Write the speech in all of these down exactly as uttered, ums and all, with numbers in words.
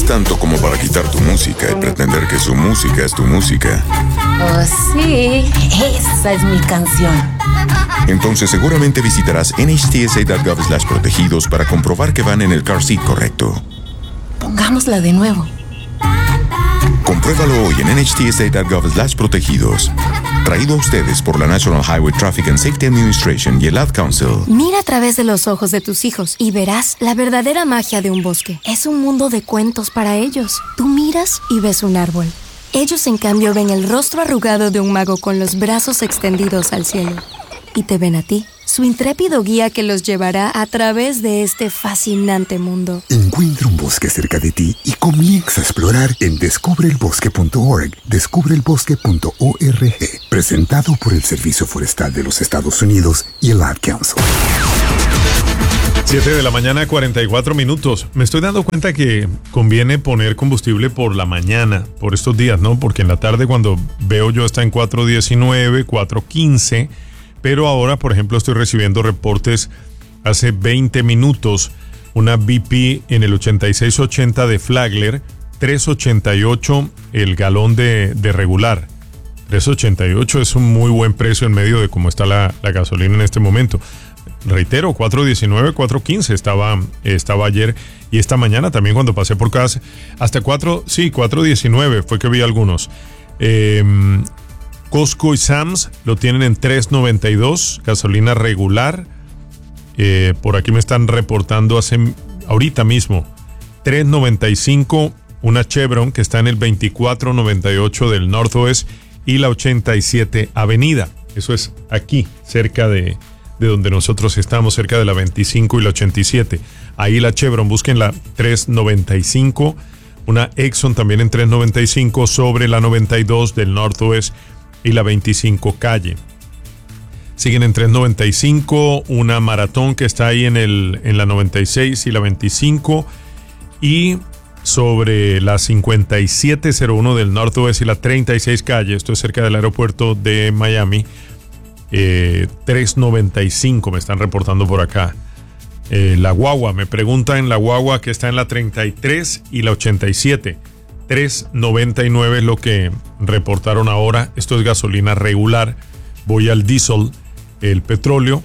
tanto como para quitar tu música y pretender que su música es tu música. Oh, sí, esa es mi canción. Entonces seguramente visitarás N H T S A punto gov slash protegidos para comprobar que van en el car seat correcto. Pongámosla de nuevo. Compruébalo hoy en N H T S A punto gov slash protegidos. Traído a ustedes por la National Highway Traffic and Safety Administration y el Ad Council. Mira a través de los ojos de tus hijos y verás la verdadera magia de un bosque. Es un mundo de cuentos para ellos. Tú miras y ves un árbol. Ellos, en cambio, ven el rostro arrugado de un mago con los brazos extendidos al cielo. Y te ven a ti, su intrépido guía que los llevará a través de este fascinante mundo. Encuentra un bosque cerca de ti y comienza a explorar en descubre el bosque punto org, descubre el bosque punto org, presentado por el Servicio Forestal de los Estados Unidos y el Ad Council. siete de la mañana, cuarenta y cuatro minutos. Me estoy dando cuenta que conviene poner combustible por la mañana, por estos días, ¿no? Porque en la tarde cuando veo yo está en cuatro diecinueve, cuatro quince, pero ahora, por ejemplo, estoy recibiendo reportes hace veinte minutos, una B P en el ochenta y seis ochenta de Flagler, tres ochenta y ocho el galón de, de regular. tres ochenta y ocho es un muy buen precio en medio de cómo está la, la gasolina en este momento. Reitero, cuatro diecinueve, cuatro quince estaba, estaba ayer y esta mañana también cuando pasé por casa, hasta cuatro, sí, cuatro diecinueve fue que vi algunos. Eh, Costco y Sam's lo tienen en tres noventa y dos, gasolina regular. Eh, por aquí me están reportando hace, ahorita mismo, tres noventa y cinco, una Chevron que está en el veinticuatro noventa y ocho del Northwest y la ochenta y siete Avenida. Eso es aquí, cerca de, de donde nosotros estamos, cerca de la veinticinco y la ochenta y siete. Ahí la Chevron, busquen la tres noventa y cinco, una Exxon también en tres noventa y cinco sobre la noventa y dos del Northwest y la veinticinco calle. Siguen en tres noventa y cinco, una Maratón que está ahí en, el, en la noventa y seis y la veinticinco, y sobre la cincuenta y siete cero uno del Northwest y la treinta y seis calle, esto es cerca del aeropuerto de Miami, eh, tres noventa y cinco me están reportando por acá. Eh, la guagua, me preguntan en la guagua que está en la treinta y tres y la ochenta y siete. tres noventa y nueve es lo que reportaron ahora. Esto es gasolina regular. Voy al diésel, el petróleo.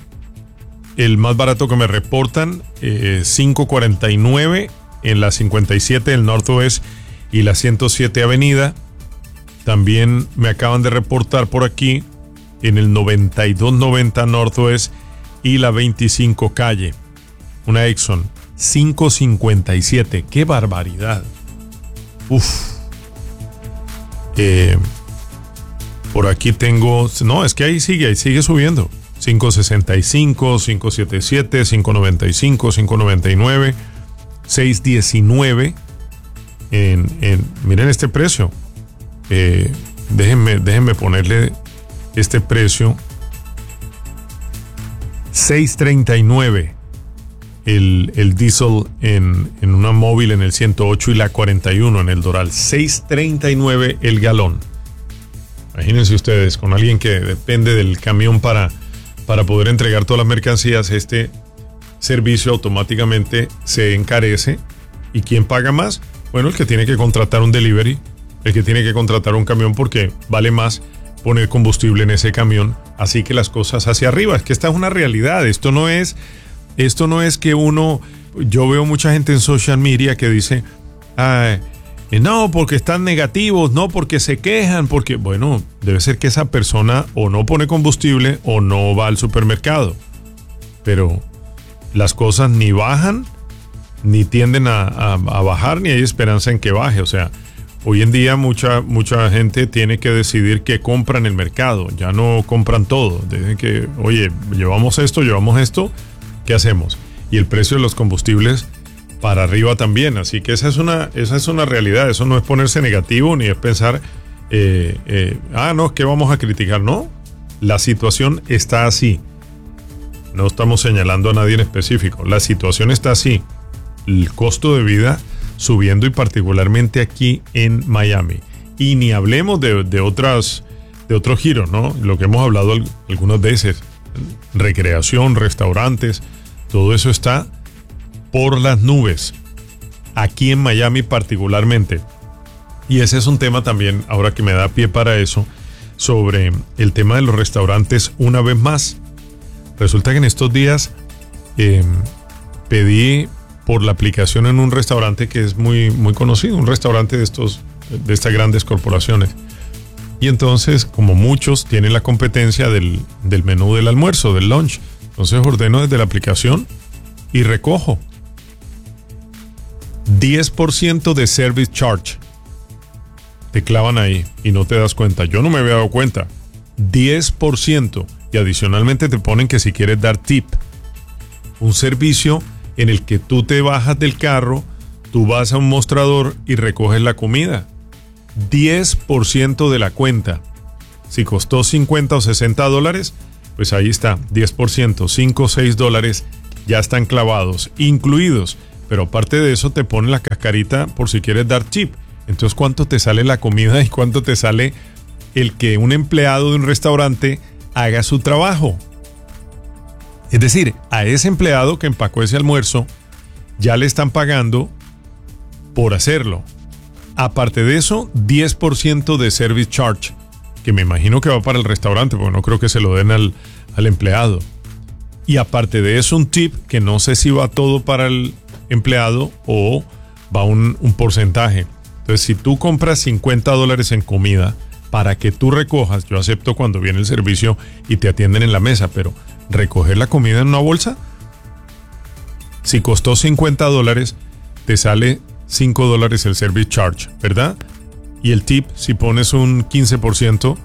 El más barato que me reportan, eh, cinco cuarenta y nueve en la cincuenta y siete del Northwest y la ciento siete Avenida. También me acaban de reportar por aquí en el noventa y dos noventa Northwest y la veinticinco calle. Una Exxon, cinco cincuenta y siete. ¡Qué barbaridad! Uf. Eh, por aquí tengo... No, es que ahí sigue, ahí sigue subiendo. cinco sesenta y cinco, cinco setenta y siete, cinco noventa y cinco, cinco noventa y nueve, seis diecinueve. En, en, miren este precio. Eh, déjenme, déjenme ponerle este precio. seis treinta y nueve. El, el diésel en, en una móvil en el ciento ocho y la cuarenta y uno en el Doral. seis treinta y nueve el galón. Imagínense ustedes, con alguien que depende del camión para, para poder entregar todas las mercancías, este servicio automáticamente se encarece. ¿Y quién paga más? Bueno, el que tiene que contratar un delivery, el que tiene que contratar un camión, porque vale más poner combustible en ese camión. Así que las cosas hacia arriba. Es que esta es una realidad. Esto no es... Esto no es que uno, yo veo mucha gente en social media que dice, ah, no, porque están negativos, no, porque se quejan, porque, bueno, debe ser que esa persona o no pone combustible o no va al supermercado. Pero las cosas ni bajan, ni tienden a, a, a bajar, ni hay esperanza en que baje. O sea, hoy en día mucha, mucha gente tiene que decidir qué compra en el mercado. Ya no compran todo. Dicen que, oye, llevamos esto, llevamos esto. ¿Qué hacemos? Y el precio de los combustibles para arriba también. Así que esa es una, esa es una realidad. Eso no es ponerse negativo ni es pensar, eh, eh, ah, no, ¿qué vamos a criticar? No, la situación está así. No estamos señalando a nadie en específico. La situación está así. El costo de vida subiendo, y particularmente aquí en Miami. Y ni hablemos de, de otras, de otros giros, ¿no? Lo que hemos hablado algunas veces. Recreación, restaurantes, todo eso está por las nubes. aquí en Miami particularmente. Y ese es un tema también, ahora que me da pie para eso, sobre el tema de los restaurantes una vez más. Resulta que en estos días eh, pedí por la aplicación en un restaurante que es muy, muy conocido, un restaurante de estos, de estas grandes corporaciones. Y entonces, como muchos, tienen la competencia del, del menú del almuerzo, del lunch. Entonces ordeno desde la aplicación y recojo. diez por ciento de service charge. Te clavan ahí y no te das cuenta. Yo no me había dado cuenta. diez por ciento. Y adicionalmente te ponen que si quieres dar tip. Un servicio en el que tú te bajas del carro, tú vas a un mostrador y recoges la comida. diez por ciento de la cuenta. Si costó cincuenta o sesenta dólares, pues ahí está, diez por ciento, cinco o seis dólares ya están clavados, incluidos. Pero aparte de eso te ponen la cascarita por si quieres dar tip. Entonces, ¿cuánto te sale la comida y cuánto te sale el que un empleado de un restaurante haga su trabajo? Es decir, a ese empleado que empacó ese almuerzo ya le están pagando por hacerlo. Aparte de eso, diez por ciento de service charge, que me imagino que va para el restaurante, porque no creo que se lo den al, al empleado. Y aparte de eso, un tip que no sé si va todo para el empleado o va un, un porcentaje. Entonces, si tú compras cincuenta dólares en comida para que tú recojas, yo acepto cuando viene el servicio y te atienden en la mesa, pero recoger la comida en una bolsa, si costó cincuenta dólares, te sale cinco dólares el service charge, ¿verdad? Y el tip, si pones un quince por ciento,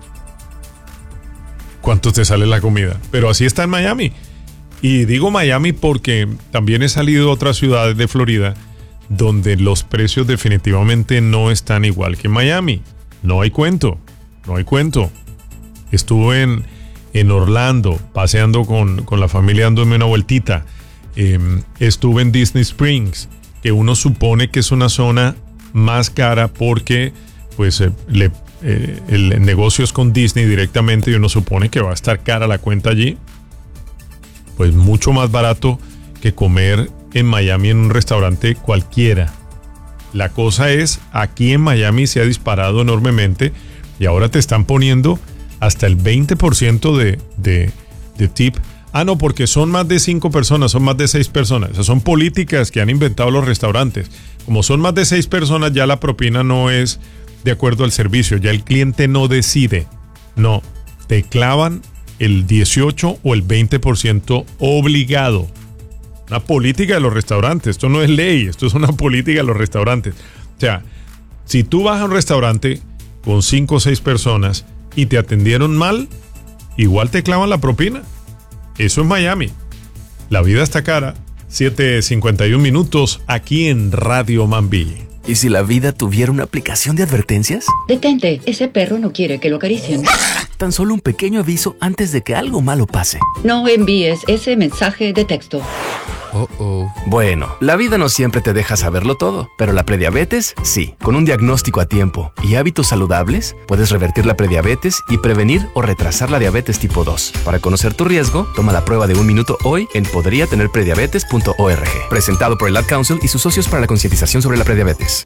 ¿cuánto te sale la comida? Pero así está en Miami. Y digo Miami porque también he salido a otras ciudades de Florida donde los precios definitivamente no están igual que en Miami. No hay cuento, no hay cuento. Estuve en, en Orlando paseando con, con la familia dándome una vueltita. Eh, estuve en Disney Springs, que uno supone que es una zona más cara porque pues eh, le, eh, el negocio es con Disney directamente y uno supone que va a estar cara la cuenta allí. Pues mucho más barato que comer en Miami en un restaurante cualquiera. La cosa es, aquí en Miami se ha disparado enormemente y ahora te están poniendo hasta el veinte por ciento de, de, de tip. Ah, no, porque son más de cinco personas, son más de seis personas. Esas son políticas que han inventado los restaurantes. Como son más de seis personas, ya la propina no es de acuerdo al servicio, ya el cliente no decide. No, te clavan el dieciocho o el veinte por ciento obligado. Una política de los restaurantes. Esto no es ley, esto es una política de los restaurantes. O sea, si tú vas a un restaurante con cinco o seis personas y te atendieron mal, igual te clavan la propina. Eso es Miami. La vida está cara. siete cincuenta y uno minutos aquí en Radio Mambí. ¿Y si la vida tuviera una aplicación de advertencias? Detente, ese perro no quiere que lo acaricien. Tan solo un pequeño aviso antes de que algo malo pase. No envíes ese mensaje de texto. Oh, oh. Bueno, la vida no siempre te deja saberlo todo, pero la prediabetes, sí. Con un diagnóstico a tiempo y hábitos saludables, puedes revertir la prediabetes y prevenir o retrasar la diabetes tipo dos. Para conocer tu riesgo, toma la prueba de un minuto hoy en podría tener prediabetes punto org. Presentado por el Ad Council y sus socios para la concientización sobre la prediabetes.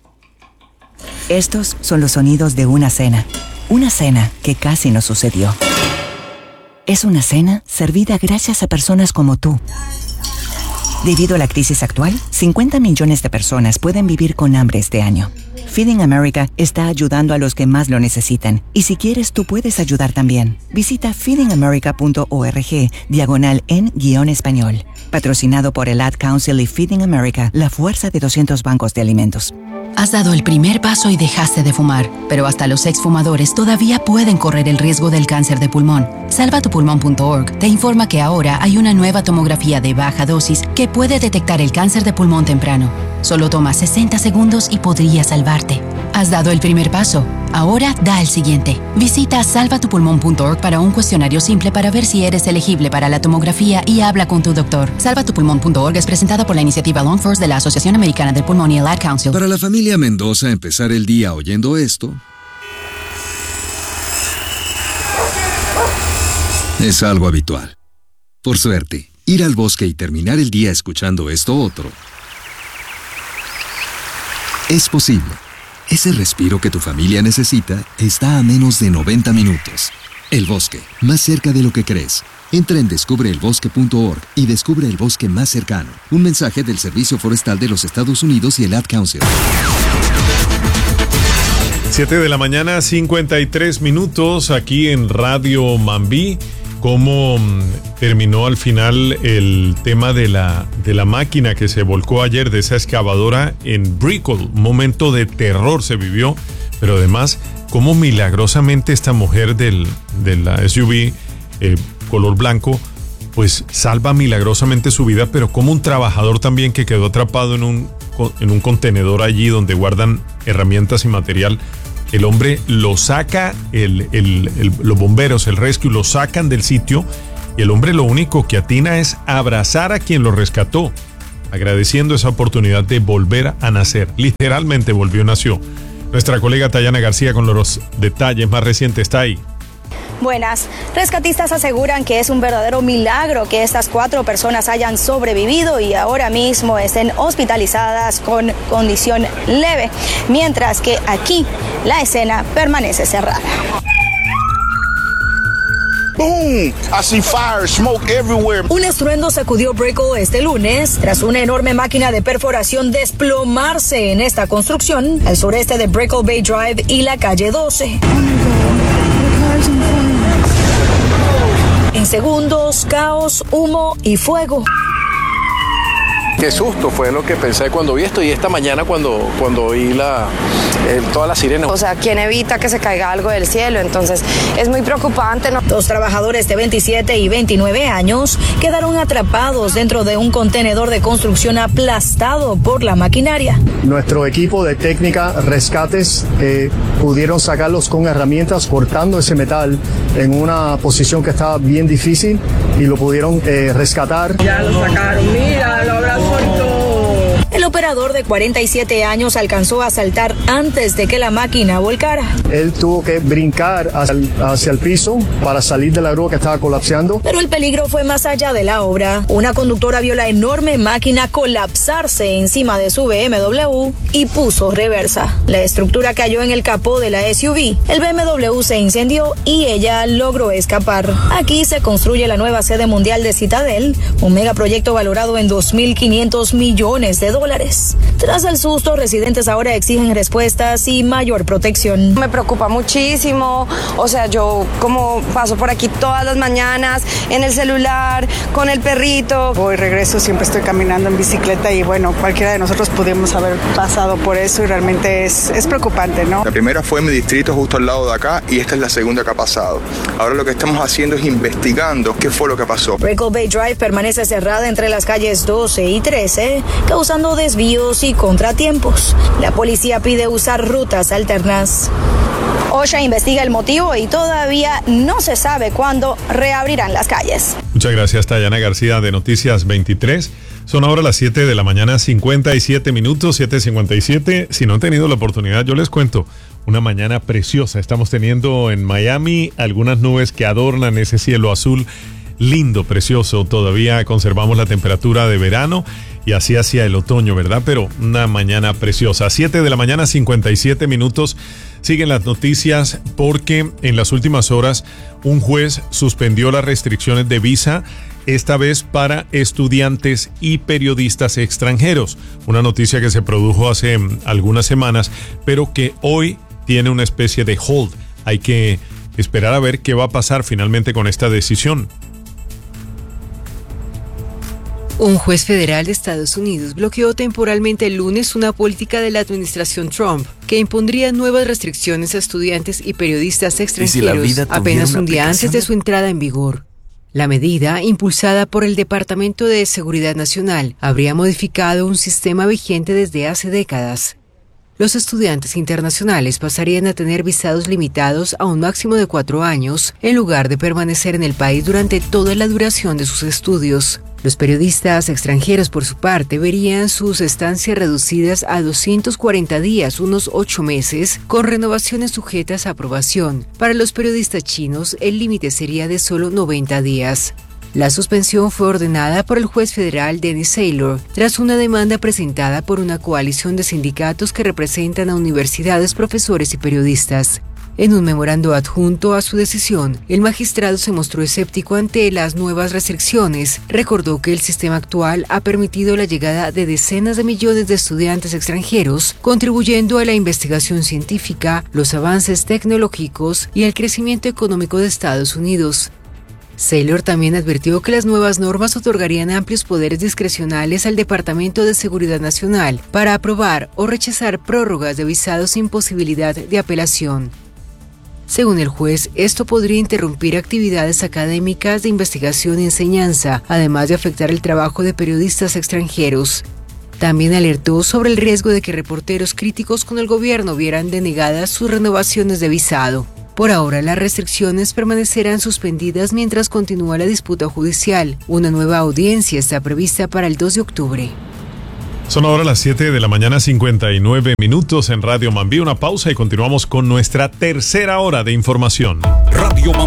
Estos son los sonidos de una cena. Una cena que casi no sucedió. Es una cena servida gracias a personas como tú. Debido a la crisis actual, cincuenta millones de personas pueden vivir con hambre este año. Feeding America está ayudando a los que más lo necesitan. Y si quieres, tú puedes ayudar también. Visita feeding america punto org, diagonal en guión español. Patrocinado por el Ad Council y Feeding America, la fuerza de doscientos bancos de alimentos. Has dado el primer paso y dejaste de fumar, pero hasta los exfumadores todavía pueden correr el riesgo del cáncer de pulmón. salva tu pulmón punto org te informa que ahora hay una nueva tomografía de baja dosis que puede detectar el cáncer de pulmón temprano. Solo toma sesenta segundos y podría salvarte. Has dado el primer paso. Ahora da el siguiente. Visita salva tu pulmón punto org para un cuestionario simple para ver si eres elegible para la tomografía y habla con tu doctor. salva tu pulmón punto org es presentada por la iniciativa Long First de la Asociación Americana del Pulmón y el Ad Council. Para la familia Mendoza, empezar el día oyendo esto es algo habitual. Por suerte, ir al bosque y terminar el día escuchando esto otro Es posible. Ese respiro que tu familia necesita está a menos de noventa minutos. El bosque, más cerca de lo que crees. Entra en descubre el bosque punto org y descubre el bosque más cercano. Un mensaje del Servicio Forestal de los Estados Unidos y el Ad Council. siete de la mañana, cincuenta y tres minutos, aquí en Radio Mambí. ¿Cómo terminó al final el tema de la, de la máquina que se volcó ayer, de esa excavadora en Brickell? Un momento de terror se vivió, pero además, cómo milagrosamente esta mujer del, de la S U V eh, color blanco, pues salva milagrosamente su vida, pero como un trabajador también que quedó atrapado en un, en un contenedor allí donde guardan herramientas y material. El hombre lo saca, el, el, el, los bomberos, el rescue, lo sacan del sitio y el hombre lo único que atina es abrazar a quien lo rescató, agradeciendo esa oportunidad de volver a nacer. Literalmente volvió y nació. Nuestra colega Tayana García con los detalles más recientes está ahí. Buenas. Rescatistas aseguran que es un verdadero milagro que estas cuatro personas hayan sobrevivido y ahora mismo estén hospitalizadas con condición leve, mientras que aquí la escena permanece cerrada. Boom! I see fire, smoke everywhere. Un estruendo sacudió Brickell este lunes tras una enorme máquina de perforación desplomarse en esta construcción al sureste de Brickell Bay Drive y la calle doce. En segundos, caos, humo y fuego. Qué susto fue lo que pensé cuando vi esto y esta mañana cuando, cuando oí la, eh, todas las sirenas. O sea, ¿quién evita que se caiga algo del cielo? Entonces es muy preocupante, ¿no? Dos trabajadores de veintisiete y veintinueve años quedaron atrapados dentro de un contenedor de construcción aplastado por la maquinaria. Nuestro equipo de técnica rescates eh, pudieron sacarlos con herramientas cortando ese metal en una posición que estaba bien difícil y lo pudieron eh, rescatar. Ya lo sacaron, mira, lo habrá muerto. El operador de cuarenta y siete años alcanzó a saltar antes de que la máquina volcara. Él tuvo que brincar hacia el, hacia el piso para salir de la grúa que estaba colapsando. Pero el peligro fue más allá de la obra. Una conductora vio la enorme máquina colapsarse encima de su B M W y puso reversa. La estructura cayó en el capó de la S U V. El B M W se incendió y ella logró escapar. Aquí se construye la nueva sede mundial de Citadel, un megaproyecto valorado en dos mil quinientos millones de dólares. Tras el susto, residentes ahora exigen respuestas y mayor protección. Me preocupa muchísimo, o sea, yo como paso por aquí todas las mañanas en el celular, con el perrito. Voy, regreso, siempre estoy caminando en bicicleta y bueno, cualquiera de nosotros pudimos haber pasado por eso y realmente es, es preocupante, ¿no? La primera fue en mi distrito justo al lado de acá y esta es la segunda que ha pasado. Ahora lo que estamos haciendo es investigando qué fue lo que pasó. Brickell Bay Drive permanece cerrada entre las calles doce y trece, causando desvíos y contratiempos. La policía pide usar rutas alternas. OSHA investiga el motivo y todavía no se sabe cuándo reabrirán las calles. Muchas gracias, Tayana García de Noticias veintitrés. Son ahora las siete de la mañana, cincuenta y siete minutos, siete cincuenta y siete. Si no han tenido la oportunidad, yo les cuento, una mañana preciosa. Estamos teniendo en Miami algunas nubes que adornan ese cielo azul lindo, precioso. Todavía conservamos la temperatura de verano y así hacia el otoño, ¿verdad? Pero una mañana preciosa. siete de la mañana, cincuenta y siete minutos. Siguen las noticias porque en las últimas horas un juez suspendió las restricciones de visa, esta vez para estudiantes y periodistas extranjeros. Una noticia que se produjo hace algunas semanas, pero que hoy tiene una especie de hold. Hay que esperar a ver qué va a pasar finalmente con esta decisión. Un juez federal de Estados Unidos bloqueó temporalmente el lunes una política de la administración Trump que impondría nuevas restricciones a estudiantes y periodistas extranjeros si apenas un día antes de su entrada en vigor. La medida, impulsada por el Departamento de Seguridad Nacional, habría modificado un sistema vigente desde hace décadas. Los estudiantes internacionales pasarían a tener visados limitados a un máximo de cuatro años, en lugar de permanecer en el país durante toda la duración de sus estudios. Los periodistas extranjeros, por su parte, verían sus estancias reducidas a doscientos cuarenta días, unos ocho meses, con renovaciones sujetas a aprobación. Para los periodistas chinos, el límite sería de solo noventa días. La suspensión fue ordenada por el juez federal Dennis Saylor tras una demanda presentada por una coalición de sindicatos que representan a universidades, profesores y periodistas. En un memorando adjunto a su decisión, el magistrado se mostró escéptico ante las nuevas restricciones. Recordó que el sistema actual ha permitido la llegada de decenas de millones de estudiantes extranjeros, contribuyendo a la investigación científica, los avances tecnológicos y el crecimiento económico de Estados Unidos. Saylor también advirtió que las nuevas normas otorgarían amplios poderes discrecionales al Departamento de Seguridad Nacional para aprobar o rechazar prórrogas de visados sin posibilidad de apelación. Según el juez, esto podría interrumpir actividades académicas de investigación y enseñanza, además de afectar el trabajo de periodistas extranjeros. También alertó sobre el riesgo de que reporteros críticos con el gobierno vieran denegadas sus renovaciones de visado. Por ahora, las restricciones permanecerán suspendidas mientras continúa la disputa judicial. Una nueva audiencia está prevista para el dos de octubre. Son ahora las siete de la mañana, cincuenta y nueve minutos en Radio Mambí. Una pausa y continuamos con nuestra tercera hora de información. Radio